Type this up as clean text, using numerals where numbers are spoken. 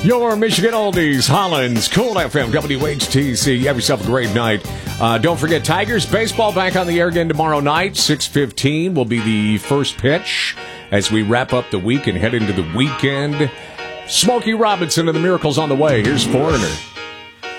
Your Michigan Oldies, Hollins, Cool FM, WHTC. Have yourself a great night. Don't forget, Tigers baseball back on the air again tomorrow night. 6:15 will be the first pitch as we wrap up the week and head into the weekend. Smokey Robinson and the Miracles on the way. Here's Foreigner.